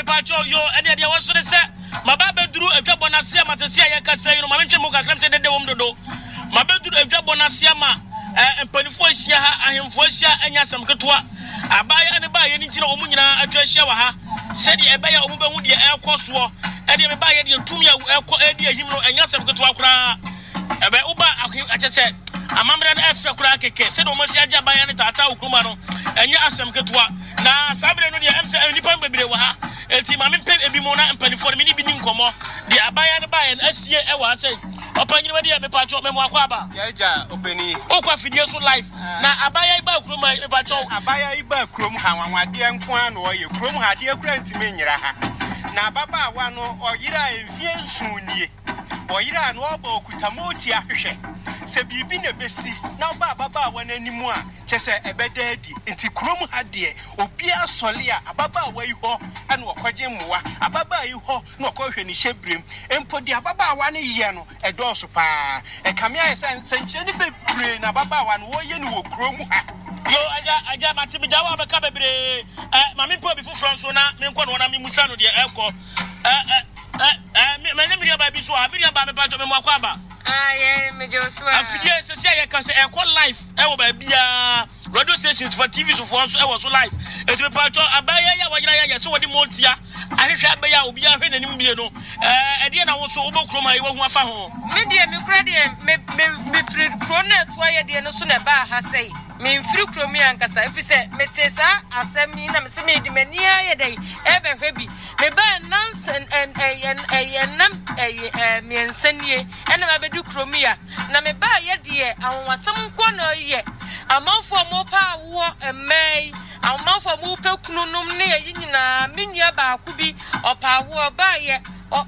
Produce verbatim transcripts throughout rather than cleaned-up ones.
pacho yo ede de wo so de se mababeduru adwabo na se amatese aye kasa yi no ma menche mo kakram se de de wom dodo mabeduru adwabo na se ama empanifo ahia ha ahemfo ahia anya sam ketoa abaya ne ba ye ni ntira omu nyina atwa ahia wa ha se de ebe ya omu be hu de ekoso ede me ba ye de tumi eko ede ahim no anya sam ketoa kura ebe uba akese amamra na efe kura keke se de omu si agya abaya ne tata okruma no anya asam ketoa na sabre no de em se nipa bebre wa ha enti ma me pe ebi mo na empanifo me ni bi ni nkomo de abaya ne ba ye asie e wa se opanyi we de me pacho me mo akwa aba ya ja openi okwa fidie so life na abaya iba krom me pacho abaya iba krom ha wanwade nko an wo ye krom ha de kura ntime nyira ha na baba awa no oyira emfie nsunie oyira no oba okuta moti ahwehwe se bibi na besi na oba baba awa nanimu a chese ebeda adi enti krom ha de obi asole a ababa awa yi ho ana okwaje mmoa ababa yi ho na okwahwe ni hyebrem empo de ababa awa ne ye no edoso pa e kame aye senche ni bebre na baba awa no wo ye ni wo krom ha yo aja aja mati bija wa beka bebre eh mami po bi fufro so na me nko no na me musa no de eko eh eh eh me me me ba bi so a bi ba me pa to me mo akwa ba ah yeah me jo so afidie se se ye ka se eko life e wo ba bia radio stations for T V so for so e wo so life e to me pa to abaya ya wa ya ya se wo di montia ahwehwe abaya obi ahwe nanim bie no eh e de na wo so wo bokroma ye wo hu afa ho me de me kura de me me free krona to ye de no so na ba ha sei me free kromi ankasa if say me tesa asemi na me se me di mani aye dai e be hwe bi me ba nonsense en en en nam eh me ensanie ena ma be du kromi a na me ba ye de awonwasam nko no ye amanfo mo pa wo emai amanfo mo pe kununum ne ye nyina menua ba ku bi opa wo ba ye o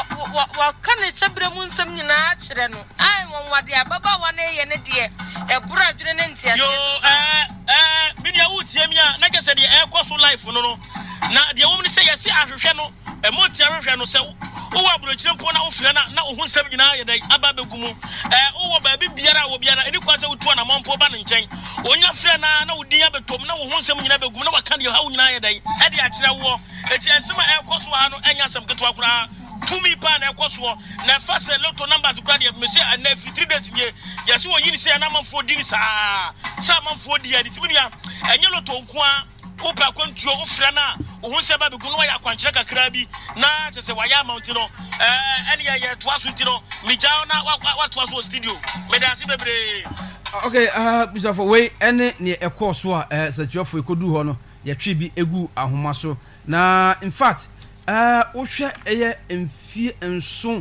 wa kan chebre mu nsam nyina a kire no ai wonwade ababa wa na ye ne de e bura dwene ne ntia yo eh eh menua wutie mi a na kese de e koso life no no na de wo mi se yesi ahwehwe no e mo tia ahwehwe no se wo wa buro kire mpo na wo fira na na wo hu nsam nyina ye dai aba begumu eh wo ba bi biara wo biara eni kwa se wo tuo na mompo ba ne nchen onya fira na na wo din abetom na wo hu nsam nyina begumu na wa kan de ha wo nyina ye dai e de a kire wo eti ensema e koso ha no enya sam keto akura tumi pa na ekoso na fase lotto numbers kura de me say na fi three days ye yesi wo yini say na manfo di ni sa sa manfo di ya di tibia enye lotto nko a wo pa kwantuo wo fra na wo hu se ba be gunu wa ya kwankyere kakra bi na tese wa ya mount no eh ene ye ye toaso ntino mi jao na wa toaso studio me da si bebre okay uh bisafo we ene ne ekoso a eh sachiofo ekodu ho no ye twi bi egu ahoma so na in fact eh wohwe eye emfie enso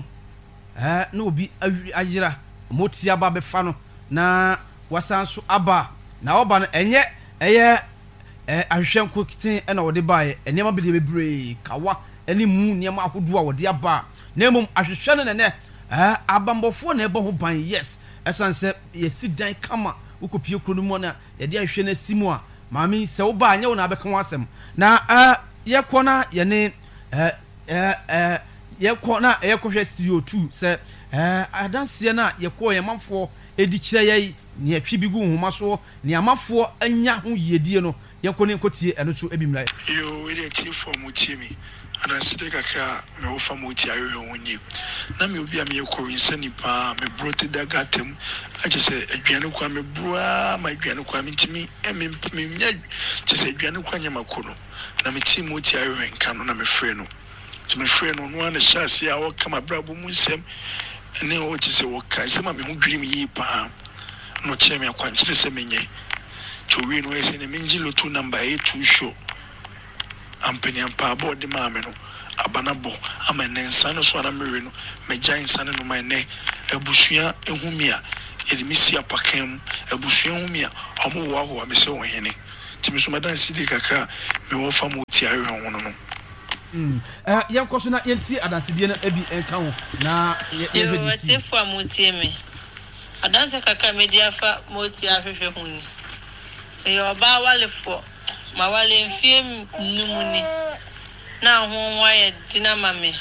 eh na obi ayira moti aba be fa no na wasanso aba na oba no enye eye eh ahwehwe nkokitin e na wode bae enema be de bebre kawa eni mu niam ahodo a wode aba na mum ahwehwe no ne eh abambofo na ebo ho ban yes esanse yesi dan kama ukopie kro no mu na ye de ahwehwe na simu a maami se wo ba anya wo na be kan wasem na eh ye kona ye ne eh eh eh ye kona ye kohwe studio two se eh adanse na ye ko ye manfo edi kire ye ne atwi bi gu homa so ne amafo anya ho yedie no ye ko ne nkotie eno so ebimla yo we dey tie for mu tie mi adanse de kakra me wo fa mu tie ayo wonyi na me obi a me ko winsani pa me brote daga tem aje se aduane kwa me broa ma aduane kwa me ntimi e me me nya je se aduane kwa nya makono na me tie mu tie ayo nka no na me frɛ no to me frɛ no no na hyase a wo kama brabo mu nsem ene o je se wo ka se ma me hu dwirim yi pa no che me akwankyere se menye to we no ese ne menji loto number eight two show ampeni ampa board ma me no abanabo ama ne nsa no so na me no me gyan nsa no ma ne abusua ehumia edimisi apakam abusua ehumia omo wo aho me se wo hene timi so madan sidi kakra me wo fa mo ti awe ho no no mm eh ye koso na yenti adansidie na abi enka ho na ye ye hwedi yo fo amutie me adanse kakra media fa moti ahwehwe hu ni yo ba wale fo ma wale mfie numuni na ho wa ye dina mame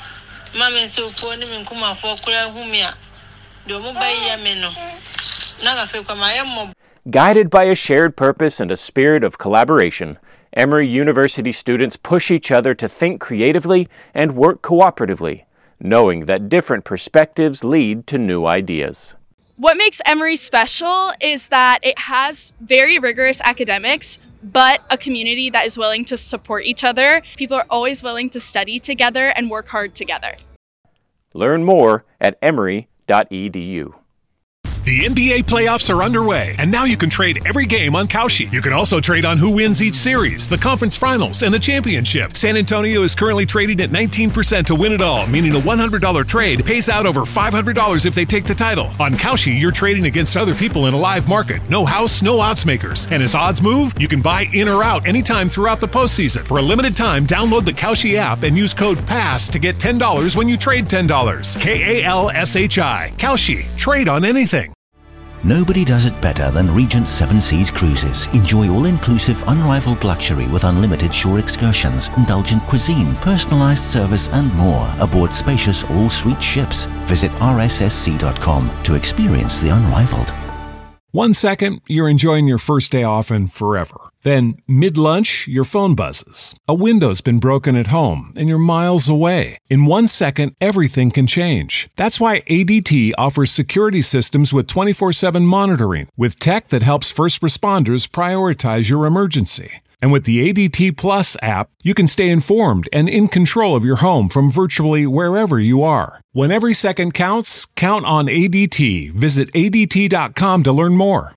mame se fo ni me nkuma fo kura hu mi a do mo ba ya me no na ga fe kwa ma ye mo. Guided by a shared purpose and a spirit of collaboration, Emory University students push each other to think creatively and work cooperatively, knowing that different perspectives lead to new ideas. What makes Emory special is that it has very rigorous academics, but a community that is willing to support each other. People are always willing to study together and work hard together. Learn more at emory dot e d u. The N B A playoffs are underway, and now you can trade every game on Kalshi. You can also trade on who wins each series, the conference finals, and the championship. San Antonio is currently trading at nineteen percent to win it all, meaning a one hundred dollars trade pays out over five hundred dollars if they take the title. On Kalshi, you're trading against other people in a live market. No house, no odds makers. And as odds move, you can buy in or out anytime throughout the postseason. For a limited time, download the Kalshi app and use code PASS to get ten dollars when you trade ten dollars. K A L S H I. Kalshi. Trade on anything. Nobody does it better than Regent Seven Seas Cruises. Enjoy all-inclusive, unrivaled luxury with unlimited shore excursions, indulgent cuisine, personalized service, and more aboard spacious all-suite ships. Visit r s s c dot com to experience the unrivaled. One second, you're enjoying your first day off and forever. Then, mid-lunch, your phone buzzes. A window's been broken at home, and you're miles away. In one second, everything can change. That's why A D T offers security systems with twenty-four seven monitoring, with tech that helps first responders prioritize your emergency. And with the A D T Plus app, you can stay informed and in control of your home from virtually wherever you are. When every second counts, count on A D T. Visit A D T dot com to learn more.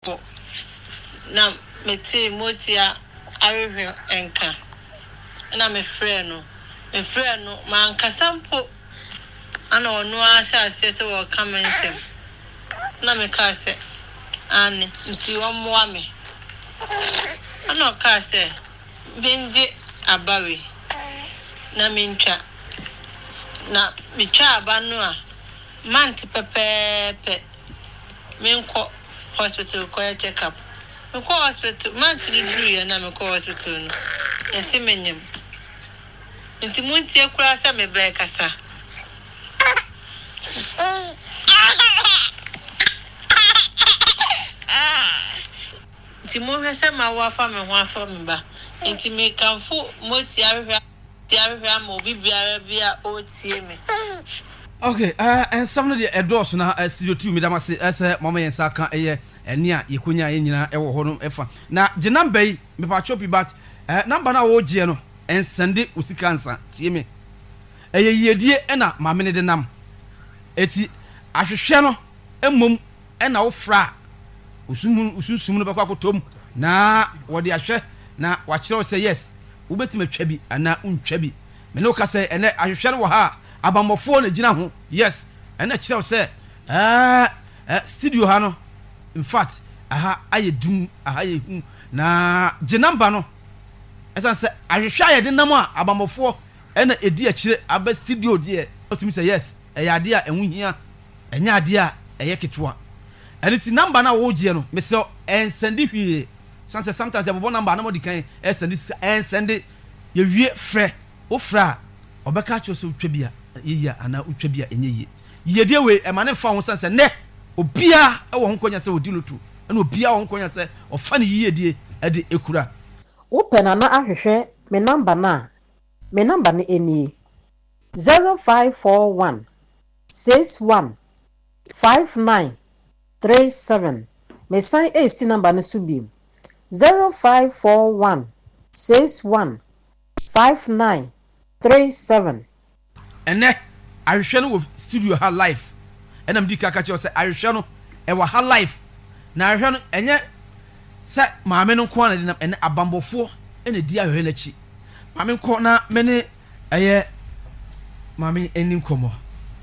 Na meti motia arehwe enka. Na me frɛ no. Me frɛ no man kasampo. Ana ono a sha se se wo kamensem. Na me ka se ani nti omoa me. Ana ka se benje abawe. Na mentwa. Na mitwa aba no a manti pepepe. Menko hospital ko check up. Me ko hospital man ti duru ya na me ko hospital no ya se menyem nti munti ekura sa me be kasa nti mo hwese ma wa fa me ho afa me ba nti me kanfo mo ti arehwa ti arehwa ma obi biara bia o tie me. Okay, uh, and some of the adults now, uh, studio two, Madam, as a mama and Saka, a near Yakunya, Inina, Ewo Honum, Efa. Now, Janam Bay, me pachopi, but uh, number now, Ogiano, and Sunday, Usikansa, Timmy. A year dear, Enna, my minute de nam. Eti, Ashano, and mum, and now fra. Usumun, Usumun, Bako Tom. Na, what the Ashe, na, what you say, yes. Ubet me chebi, and na un chebi. Menoka say, and I shall ha. Abamofo na gina ho yes and na say ah studio ha no in fact aha aye dum aha ye hu na ginamba no esan say ahwehwa ye de nam a abamofo na edi a kire aba studio de otumi say yes e ya de a enhu hia enya ade a eye ketwa and ti number na wo gie no me say en send hwie sanse sometimes e bobo number na mo di kan e send en send ye wie frɛ o fra obeka cho so twa bia yeya ana utwa bia enye ye de we e mane fa ho sanse ne obia e wo ho konya se odi lotu na obia wo ho konya se ofa ne yiye die e de ekura wo pena na ahwehwe me number na me number ne eni zero five four one six one five nine three seven me sign A C number ne subi zero five four one six one five nine three seven. And then I shall with studio her life. And I'm Dika Kacho say I shall and what her life. Now I shall and yet set my men on corner and a bamboo four and a dear energy. Mammy corner many a year mammy ending como.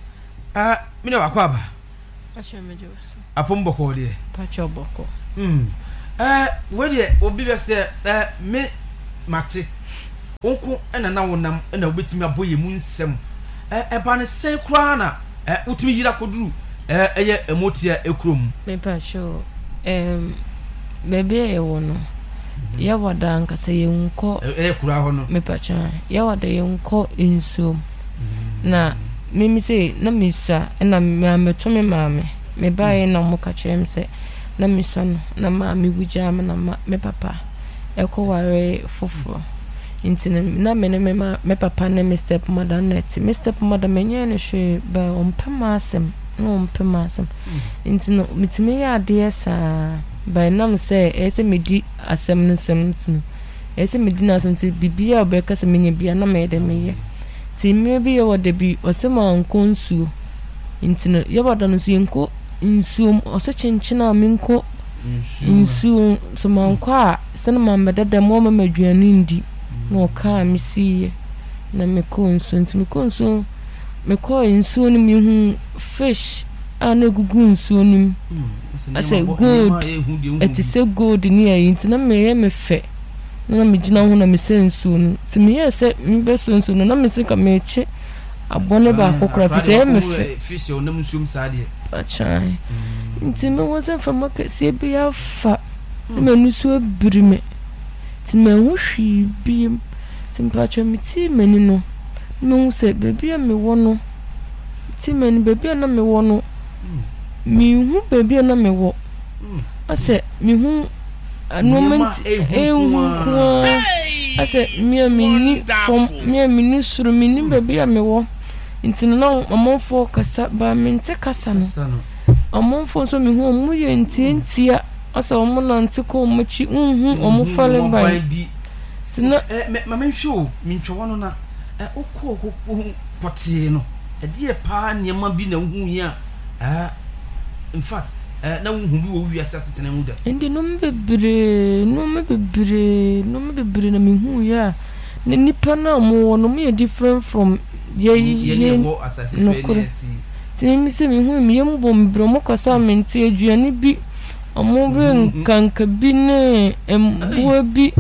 Ah, Mina Aquaba. A pombo dear. Pacho Boko. Hm. Ah, where dear will be say that me Mati. Uncle and a now nam and a wit me a boy moon sem. A ban say crana, a utmi hira kodru, a ye a motia a crum. Me pacho, um, baby, a wono. Yawadanka say unco a crahono, me pacha, Yawada unco in so. Na, Mimi say, no missa, and a mamma to me mammy. Me buy no mocha chem say, no miss son, no mammy with jam and me papa. ekoware foforo nti na me ne me papa ne me step mother net me step mother menye ne hwe ba ompema asem no ompema asem nti no mitime ya ade sa ba nam se ese medi asem no sem tinu ese medi na asem ti bibia obeka se menye bia na me de meye ti me bi yo de bi osema nkonsu nti no yabada no so yenko nsuom oso chenchina minko nsuom so mankwa sene mambeda de mo ma madwane ndi no ka mi si na me ko nsu nti me ko nsu me ko nsu ni mi hu fish ana gugu nsu ni ase good it is so good ni ayi nti na me ye me fe na me gina hu na me se nsu nti me ye se me be so nsu na me se ka me che abone ba kokora fi se me fe fish o nam nsu msaade achai nti me wo se fa maka se bi afa me nusu abirime ti me hu hwi biem ti mpacho mi ti mani no no se bebi a me wo no ti mani bebi na me wo no mi hu bebi na me wo ase mi hu moment e hu ko ase mi mi ni from mi mi ni suru mi ni bebi a me wo nti no amonfo kasa ba mi nte kasa no amonfo so mi hu mu ye ntie ntia asa omo nante ko mo chi unhu omo fale bai tina mama nhwo mi ntwe wono na okọ okọ potie no e de pa niam bi na hu ya ah in fact na hu bi wo wi asase tena mu da ndi no mbebre no mbebre no mbebre na mi hu ya ne nipa na mo no me different from ye ye wo asase fe ti mi se mi hu mi yem bom bro mo kwasa menti aduane bi omo be nkanka bi ne embo bi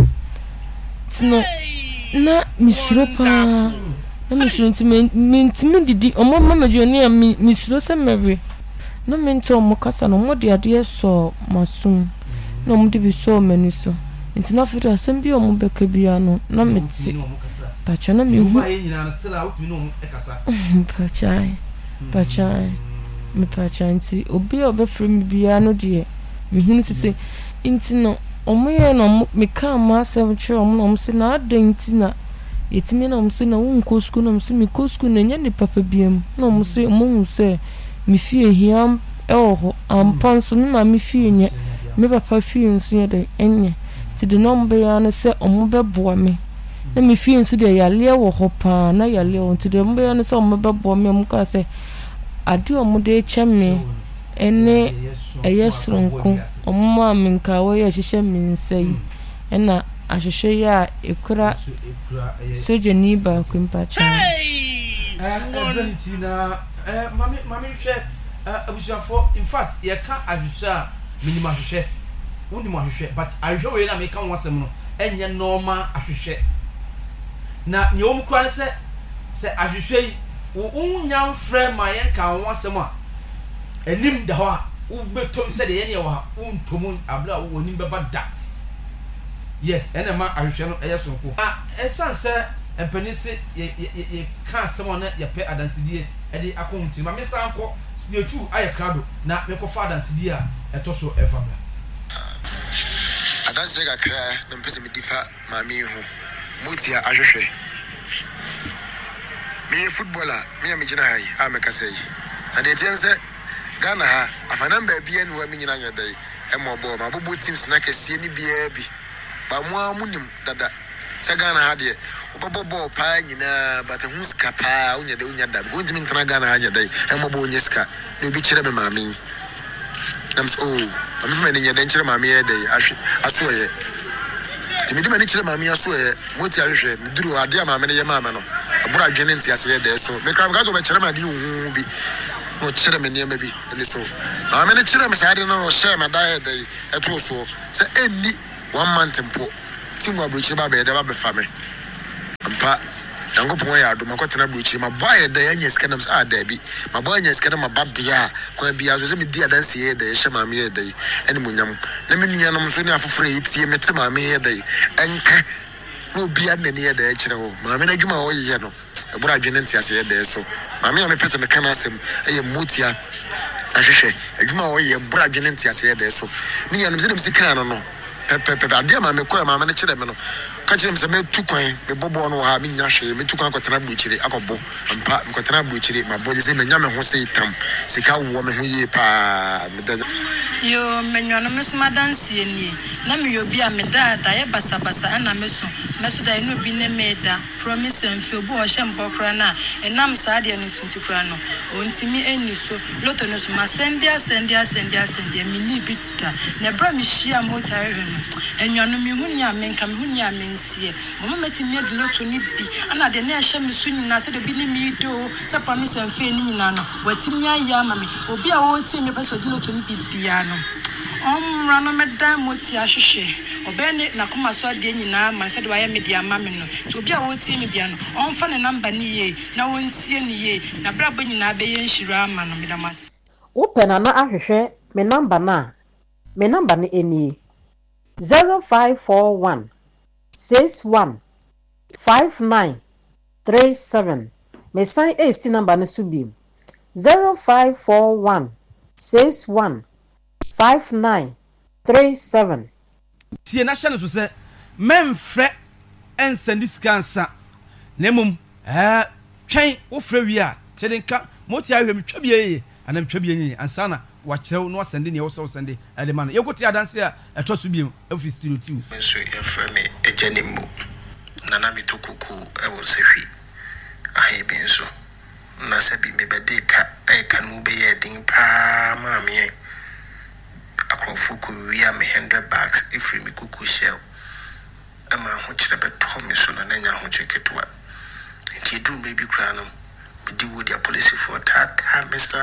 tino na misro pa na misro nti menti mi didi omo mama aduane a misro se mewe na menti omo kasa no mo de ade so masum na omo de bi so mani so nti na fira sem bi omo beka bia no na meti pacha na mi hu pacha pacha me pacha nti obi obe frem bia no de me hu sese nti no omo ye no me ka ma seven tre omo no se na adan nti na yetimi na omo se na won ko school na omo se me ko school na nya ni papa biam na omo se omo hu se me fie hiam e ho ampan so me ma me fie nya me papa fie nso ye de enye ti de no mbe ya no se omo be boa me na me fie nso de yale wo ho pa na yale wo ti de mbe ya no se omo be boa me omo ka se ade omo de cheme ene eyesronko omo aminka wo ye hihye minsai ena ahihye ya ekura sojeni ba kwempacha eh ability na eh mami mami hwe abusuafo in fact ye ka ahihye a minima hihye woni mo ahihye but ahihye we na me ka wonsem no enye normal ahihye na nye omu kwa se se ahihye wo unya mfre ma ye ka wonsem a enim da ho u betom se de ye ne wa untom abla wo nim beba da yes ene ma ahwehwe no eye sonko ah esan se empani se ye ye ka asem na ye pe adansidie e de akonti ma mesan ko sidie tu aye krado na me ko fa adansidie a etoso efamla adanse ga kra na mpese me difa ma mi hu mutia ahwehwe me footballer me am gina hai a me kasai na de tiense Ghana ha afana mba bia no ami nyina nya dai e mo bo ma bobo teams na kese ni bia bi ba mo amunim dada se Ghana ha de obobo bo pa nyina but hu ska pa unya de unya da go ntimi ntana Ghana ha nya dai e mo bo unya ska no bi kire me maami nam so oh am fi me nya den kire maami e dai ahwe aso ye timi di me ni kire maami aso ye mo ti ahwe me duru ade maami ne ye maami no abura adwene nti ase ye dai so me kram ga zo be kire maadi hu bi no chere me niam bi eni so na me ne chere me saade no share me dai dai eto so se eni one month mpo timu abrochi ba be da ba be fa me ampa dango pon ya do makotena abrochi ma boy da anya skanam sa da bi ma boy anya skanam ma babdia kwa bia so se me di adanse ye da ye hye ma me ye dai eni munyam na me nuanom so ne afoforo etie me te ma me ye dai enka no bia na ne ye da kire wo ma me na dwuma wo ye no ebura adwene ntiase ye da so ma me ya me pese me kana asem eye mutia ahwehwe adwuma wo ye ebura adwene ntiase ye da so me nuanom se dem sikira no no pepe pepe adia ma me ko ma me kire me no ka kire me se me tu kwan me bobo no ha me nya hwe me tu kwan akotena buchire akobo mpa akotena buchire ma boje se me nya me ho se tam sika wo me ho ye pa me da yo me nyono me sma dance ni na me yo bia me da da ye basa basa na me so me so da eno bi ne me da promise and feel bo hye mbokra na enam sa de ne sunti kra no ontimi eni so loto no so ma sendia sendia sendia sendia mi ni bita na bra me hia mota hwe no enyono me hu nya me nka me hu nya me nsie mo meti me de loto ni bi ana de na hye me so nyina se de bi ni mi do se promise and feel ni nyina no watimi aya ma me obi a wo ti me peso de loto ni bibia no om rano medam moti ahwehwe obene na koma so ade nyina ma se de waye media ma me no to obi a wo ti me bia no on fa ne number ni ye na won tie ni ye na bra ba nyina be ye nhira ama no medamas wo pena na ahwehwe me number na me number ni eni zero five four one six one five nine three seven me sign A C number ni subim zero five four one six one five nine three seven. Tie na hye no so se memfrɛ ensandi skansa nemum eh twen wo frɛ wi a tedenka moti ahwem twabie anam twabie nyi ansana wa kyerɛw no asende ne wo so sende ade man yekote adanse a ɛtɔ so biem afi studio two so ye frɛ me ejanimbo nana mi tokuku e wo sehwi ahe bi nso na sabi me bede ka e kanu be ye din pa ma me akrofuku wi am one hundred bags if me kuku shell ama ho kyerɛ beto me so na nya ho kyeketwa nti du me bi kra no me di wo dia police for that mister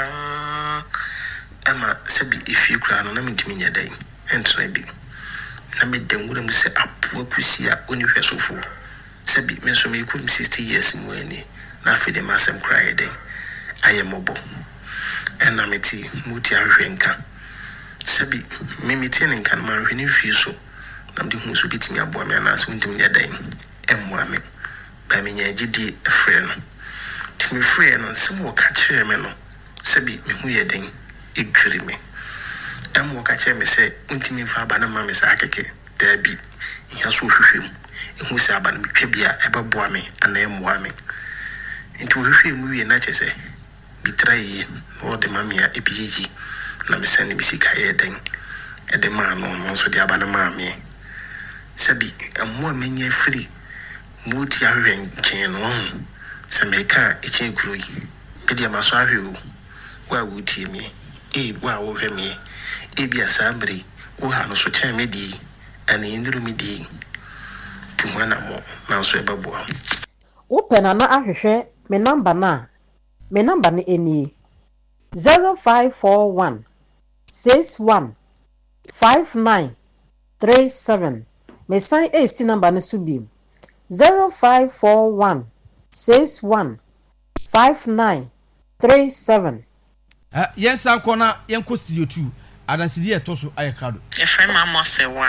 ama sabi ifi kra no na me ntimi nya dan entra bi na me den wura mu se apo akusia oni hwesofo sabi me so me ku sixty years mu ani na fide masem kra ye den ayemobo ena me ti muti ahwenka sabi me meti ne kan ma hwene fi so na me hu so bitimi aboa me na so ntimi nya dan emmoa me ba me nya gidi efre no timi frɛ no nsɛm wɔ ka kyerɛ me no sabi me hu yɛ den edwiri me am wɔ ka kyerɛ me sɛ ntimi fa aba na ma me sa akeke da bi ihia so hwehwem ehu sɛ aba no metwa bi a ɛbɛboa me ana emmoa me nti hwehwem mu wie na kyɛ sɛ bitra yi no de ma me a ebiyi na me sɛ ne bisika yɛ den ɛde ma no no so de aba no ma me sabi ammoa me nya free mu ti ahwen kyɛn no Sameka echen groi pedia maso ahwe o wa wutie me e wa wo hwe me e bia sambre wo ha no so kyɛn me di ana induru me di tumana mo na so ebabo wo pena na ahwehwe me number na me number ni eni zero five four one six one five nine three seven me sign A C number ni subim zero five four one six one five nine three seven. Uh, yes, I'm gonna yanko studio two. I don't see the toso I crowd. A friend, Mamma say, why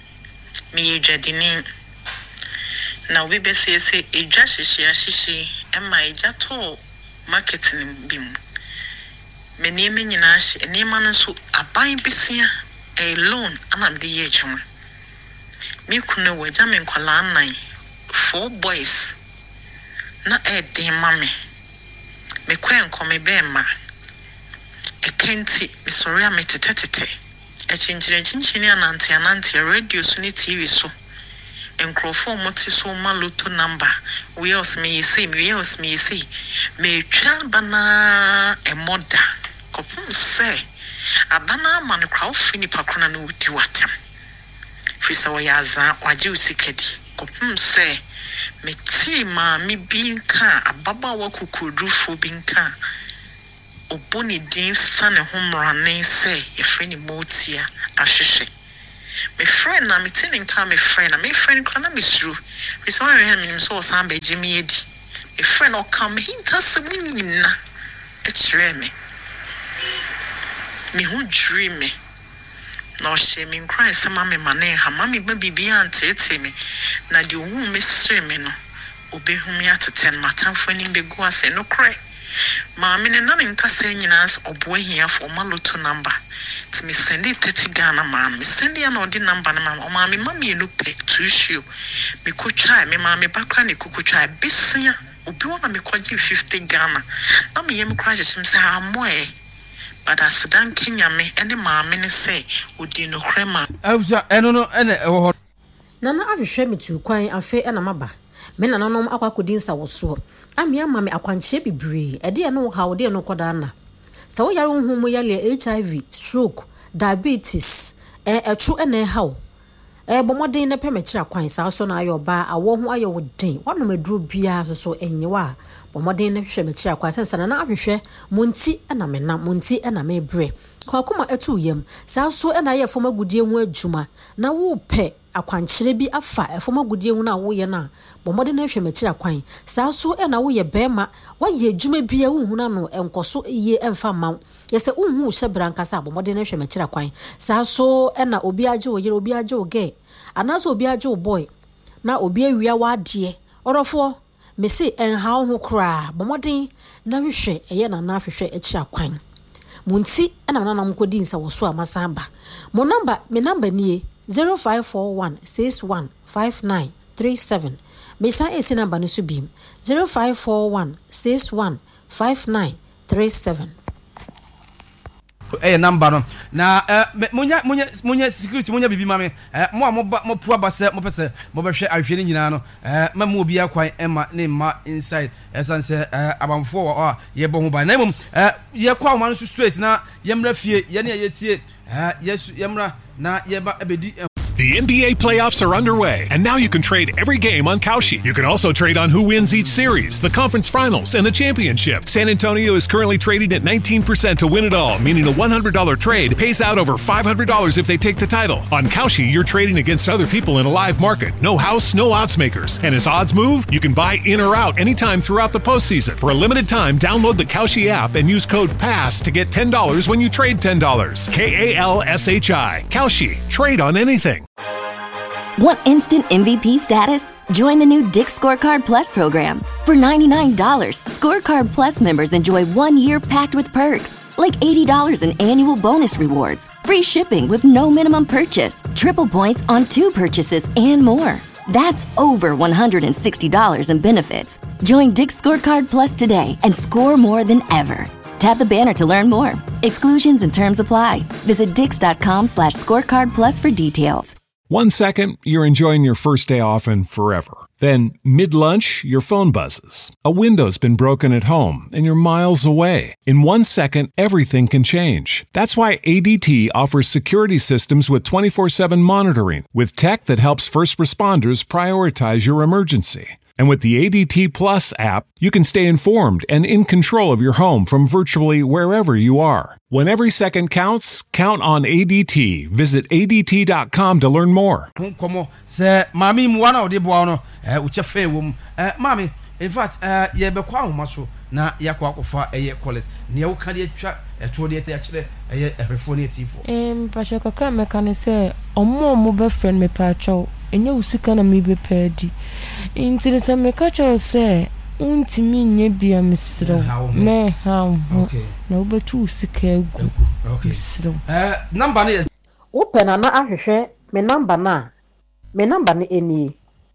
me jadini now we be say, say, a just she, she, and my jato marketing beam. Me naming in ash, a name man so a buying besia a loan, and I'm the age. Me couldn't wait, jamming kolan nine four boys. Na e de mame me kwen ko me be ma e kenti me sorry am tetetete e chinchire chinchine anante anante radio so ni T V so enkrofo moti so ma loto number we else me say me else me say me twa bana e moda kopun say abana man kwa ofini pakona no wudi watam fisa wa yaza waje usikedi kopun say me ti ma mi binka ababa wa kukudufu binka oboni din sane homrane se e freni motia ahwehwe me friend na me tin nka me friend na me friend kwa na me suru we so we him so san be jimi edi me friend o come hinta se munyina e kire me me hu dream me no she me cry se ma me mane ha ma me ba bibia antete me na de hu me sere me no obehu me ateten matamfo ni be go ase no kre maame ne na nkasa nyinaas obo ahia for maloto number ti me send it thirty Ghana maame send ya na odi number na maame maame mami enu pe trisio me ko try me maame bakra ne kuku try bisia obi wona me kwaji fifty Ghana na me yem crash him say amoe but as dan Kenya me ene maame ne say odi no krema awusa eno no ene ewo nana ahwehwe metu kwan afe ena maba me nananom akwakodi nsa woso amia mame akwanche bibre ede eno ha ode eno koda na sa wo yare humu yale H I V stroke diabetes eh etru ene hawo eh bomoden ne pemechira kwan sa so na ayoba awo ho ayo den wono maduro bia so so enyewa bomoden ne hwehwe mechira kwan sensa na ahwehwe munti ena me na munti ena me bre kwa kuma etu yem sa so ena ye foma gudie hu adwuma na wo pe akwankyere bi afa efoma gudie hu na wo ye na bomode na hwe mechira kwan sa so e na wo ye bema wo ye adwuma bia hu hu na no enkoso ye emfa ma yese unhu hye brankasa bomode na hwe mechira kwan sa so e na obi age wo ye obi age wo ge anaso obi age wo boy na obi awia wa ade orofo mesi enha ho kra bomode na hwe eye na na hwehwe echira kwan munti ena na na mkodi nsa wo so amasamba mo number me number nie zero five four one six one five nine three seven. Mesa esi number nisu bim zero five four one six one five nine three seven. Eh number no na munya munya munya security munya bibi mame eh mo a mo mo pua base mo pese mo behwe ahwe ni nyina no eh ma mo obi akwan ema ne ma inside esanse eh abamfo o ye bo ho ba na mum eh ye kwa ma no straight na ye mra fie ye ne ye tie eh yesu ye mra na ye ba ebedi. The N B A playoffs are underway, and now you can trade every game on Kalshi. You can also trade on who wins each series, the conference finals, and the championship. San Antonio is currently trading at nineteen percent to win it all, meaning a one hundred dollars trade pays out over five hundred dollars if they take the title. On Kalshi, you're trading against other people in a live market. No house, no odds makers. And as odds move, you can buy in or out anytime throughout the postseason. For a limited time, download the Kalshi app and use code PASS to get ten dollars when you trade ten dollars. K A L S H I. Kalshi. Trade on anything. Want instant M V P status? Join the new Dick's Scorecard Plus program. For ninety-nine dollars, Scorecard Plus members enjoy one year packed with perks, like eighty dollars in annual bonus rewards, free shipping with no minimum purchase, triple points on two purchases, and more. That's over one hundred sixty dollars in benefits. Join Dick's Scorecard Plus today and score more than ever. Tap the banner to learn more. Exclusions and terms apply. Visit dix.com slash scorecard plus for details. One second, you're enjoying your first day off and forever. Then, mid-lunch, your phone buzzes. A window's been broken at home and you're miles away. In one second, everything can change. That's why A D T offers security systems with twenty-four seven monitoring, with tech that helps first responders prioritize your emergency. And with the A D T Plus app, you can stay informed and in control of your home from virtually wherever you are. When every second counts, count on A D T. Visit A D T dot com to learn more. Komo se mami mwana odi bo no eh uche fe wom eh mami in fact eh ye be kwa homa so na yakwa akofa eye college ne wo ka de atwa eto de ete akire eye ehwefo ne tifo em pasho kakra meka ne se omo omo be friend me pa acho enye usika na me be pedi intire se meka cho se untimi nye bia misro me ha okay na obetu usika egu okay misro eh number ne open na ahwehwe me number na me number ne eni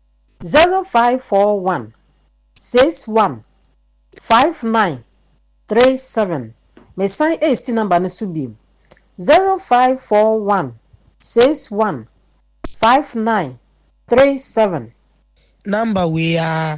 zero five four one six one five nine three seven. Me sign A C number ne subi zero five four one six one five nine three seven. Number we are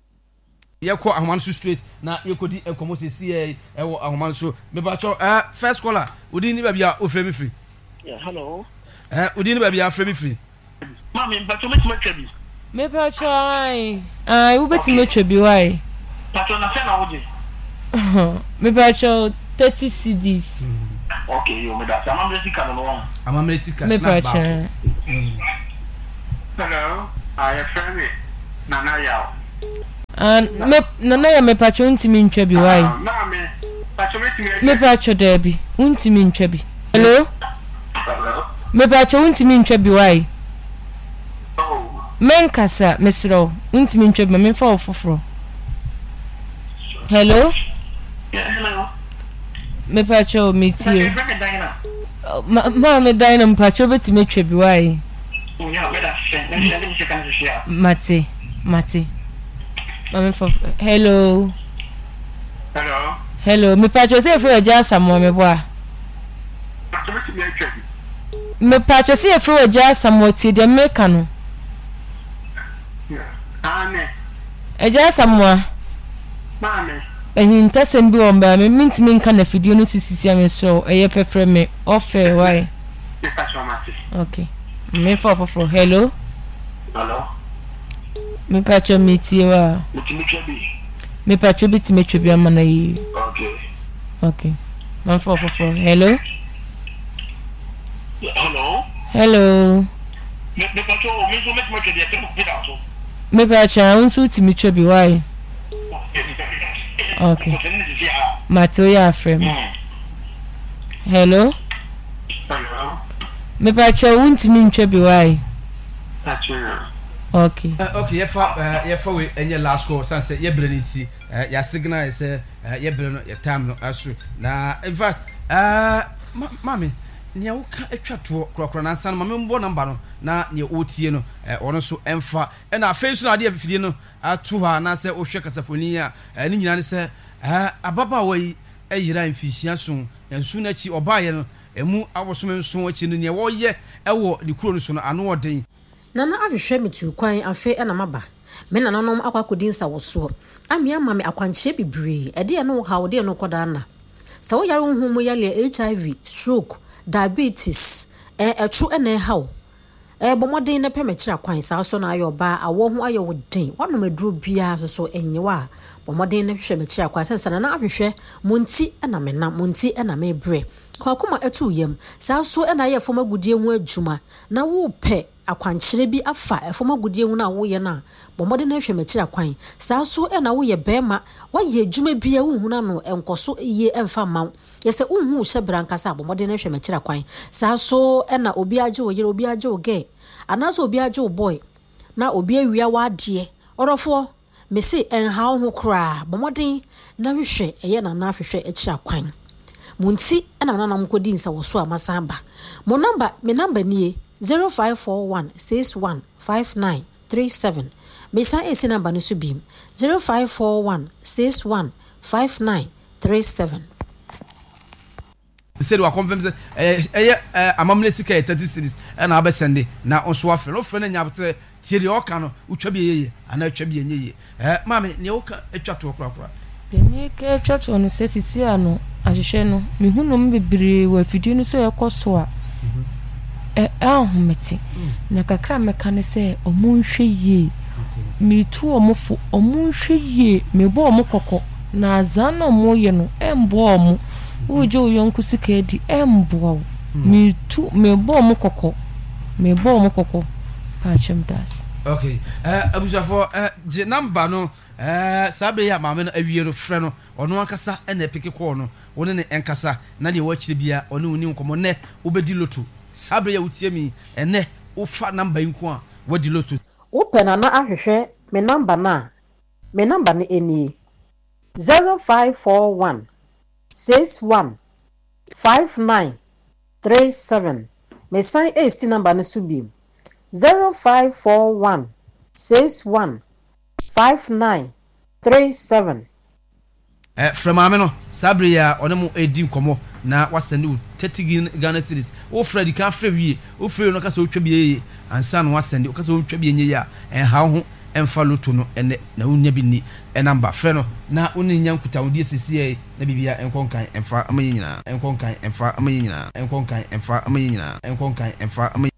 yako ahomanso straight na yekodi enkomo sesi e ewo ahomanso me ba cho eh first caller udi ni ba bia ofre mi free. Yeah, hello. Eh udi ni ba bia ofre mi free. Mami ba cho metima twabi. Me pa cho ai ai u betima twabi wai. Patron na fena oje. Me pa cho thirty C Ds. Okay, yo me da. Amamre sika no won. Amamre sika me pa cho. Hello. I friend me. Nana yao. And me nana ya me pa cho ntimi ntwabi wai. Na me pa cho metimi. Me pa cho debi. Ntimi ntwabi. Hello? Hello. Me pa cho ntimi ntwabi wai. Menkasa mesro ntimi ntwabi me fa ofoforo. Hello? Hello. Me pacho metie. Ma ma me dine pacho beti me twa bi wai. Yeah, better. Let me let me check and share. Mate, mate. Mama for hello. Hello. Hello, me pacho say for eja samo me boa. Me pacho say for eja samo ti de meka no. Ane. Eja samo. Mame. Ehin tasem bi on ba me mintimi nka na fidie no sisisi am so eye pefre me offer why. Me pacho mate. Okay. Me for for for hello. Hello. Me pacho metie wa. Mutimi twabi. Me pacho biti me twabi amana yi. Okay. Okay. Man for for for hello. Hello. Hello. Me me pacho me so make me twabi e temu bida so. Me pacho unsu timi twabi why. Okay. Mato ya frame. Hello. Hello. Me pacho untimi ntwabi why. Okay. Uh, okay, yeah, for uh, yeah, for we and your last call, sunset, yeah, brilliancy, uh, yeah, signal is uh, yeah, brilliant, your time, no, as now, in fact, uh, mammy, near a chat to Crocran and San Mamma Bonambano, now near O T, no, uh, or so emfa, and our face no idea if you know, uh, to her, and I say, oh, Shakasaphonia, and in your answer, uh, a baba way, a year in fish, soon, and soon as she or buy, and mu I was so much in the war, yeah, I wore the chronoson, and what day. Nana ahwehwe metu kwan afe na maba me nananom akwakodin sa woso ami ama me akwanche bibre ede ye no ha ode no koda na sa wo yare hunmu yale H I V stroke diabetes eh etru ene hawo eh bomodin ne pemekira kwan sa so na ayo ba awo ho ayo wodin wono maduro bia so so enyewa bomodin ne hwehwe mekira kwan sensa na ahwehwe munti na me na munti na me bre kwa kuma etu yem sa so na ye foma gudie ho adwuma na wo pe akwankyere bi afa efoma gudie hu na wo ye na bomode na hwe mekira kwan saa so e na wo ye bema wa ye adwuma bia hu hu na no enkoso ye emfa ma yese unhu hye brankasa bomode na hwe mekira kwan saa so e na obi age wo yere obi age wo ge anaso obi age wo boy na obi awia wa ade orofo mesi enha ho kra bomode na hwe eye na na hwehwe ekira kwan munti na na na mkodi nsa wo so amasamba mo number me number nie zero five four one six one five nine three seven. Mesa esi number ni subim zero five four one six one five nine three seven. Said we confirm say eh eh amamle sika thirty series e na abesende na onso afa no fra na nyabte tieri oka no utwa bi yeye ana utwa bi yenye eh mame ne oka etwa to kra kra bemi ke etwa to no sesisi ano ahwehwe no mehunu mbibire wa fidie no so ekoso a eh ahumeti na kakra meka ne se omunhwe ye mi tu omofo omunhwe ye mebo omokoko na azana omoye no embo omo uje uyonku sikedi embo mi tu mebo omokoko mebo omokoko pachem das. Okay eh abusafo eh je number no eh sabe ya mama no awie no frɛ no ɔno ankasa na epike call no woni ne enkasa na de wɔkyire bia ɔne woni nkomo ne obedi loto sabe ya utie mi ene ufa number nko a wadi loto upe na na ahwehwe me number na me number ne eni zero five four one six one five nine three seven. Me sign A C number ne subim zero five four one six one five nine three seven. Eh from ameno sabre ya onemu edi nkomo na wasende u thirty Ghana cedis o Fred kan fra wie o Fred no kasa o twa biye ansa no wasende o kasa o twa biye nye ya en ha ho emfa loto no ene na unya bi ni e number fra no na onni nya nkuta odi sisi na bibia enkonkan emfa amaye nyina enkonkan emfa amaye nyina enkonkan emfa amaye nyina enkonkan emfa amaye